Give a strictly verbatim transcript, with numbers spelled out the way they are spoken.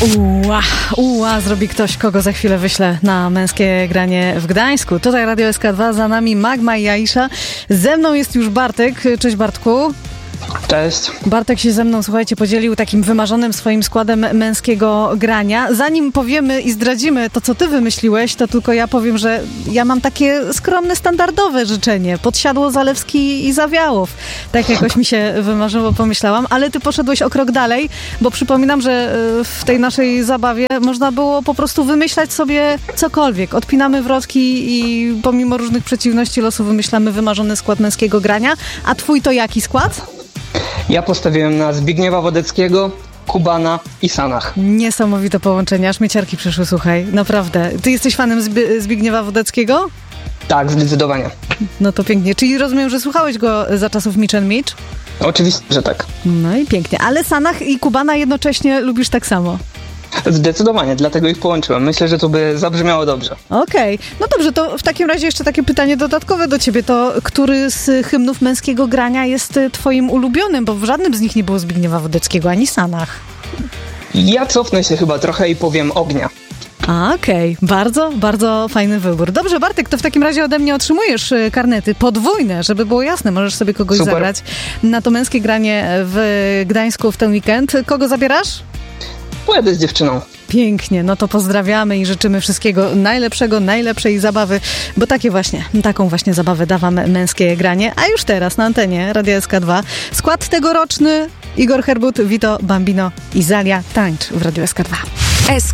Uła, uła, zrobi ktoś, kogo za chwilę wyślę na męskie granie w Gdańsku. Tutaj Radio S K dwa, za nami Magma i Aisza. Ze mną jest już Bartek. Cześć, Bartku. Cześć. Bartek się ze mną, słuchajcie, podzielił takim wymarzonym swoim składem męskiego grania. Zanim powiemy i zdradzimy to, co ty wymyśliłeś, to tylko ja powiem, że ja mam takie skromne, standardowe życzenie. Podsiadło Zalewski i Zawiałow. Tak jakoś mi się wymarzyło, pomyślałam. Ale ty poszedłeś o krok dalej, bo przypominam, że w tej naszej zabawie można było po prostu wymyślać sobie cokolwiek. Odpinamy wrotki i pomimo różnych przeciwności losu wymyślamy wymarzony skład męskiego grania. A twój to jaki skład? Ja postawiłem na Zbigniewa Wodeckiego, Kubana i Sanach. Niesamowite połączenie, aż mi ciarki przyszły, słuchaj, naprawdę. Ty jesteś fanem Zbi- Zbigniewa Wodeckiego? Tak, zdecydowanie. No to pięknie. Czyli rozumiem, że słuchałeś go za czasów Mitch and Mitch? Oczywiście, że tak. No i pięknie. Ale Sanach i Kubana jednocześnie lubisz tak samo? Zdecydowanie, dlatego ich połączyłem. Myślę, że to by zabrzmiało dobrze. Okej. Okay. No dobrze, to w takim razie jeszcze takie pytanie dodatkowe do ciebie. To który z hymnów męskiego grania jest twoim ulubionym? Bo w żadnym z nich nie było Zbigniewa Wodeckiego ani Sanach. Ja cofnę się chyba trochę i powiem Ognia. A, okej. Okay. Bardzo, bardzo fajny wybór. Dobrze, Bartek, to w takim razie ode mnie otrzymujesz karnety podwójne, żeby było jasne. Możesz sobie kogoś Super. zabrać na to męskie granie w Gdańsku w ten weekend. Kogo zabierasz? Pojadę z dziewczyną. Pięknie, no to pozdrawiamy i życzymy wszystkiego najlepszego, najlepszej zabawy, bo takie właśnie, taką właśnie zabawę da wam męskie granie. A już teraz na antenie Radia S K dwa skład tegoroczny: Igor Herbut, Vito Bambino i Zalia. Tańcz w Radiu S K dwa. S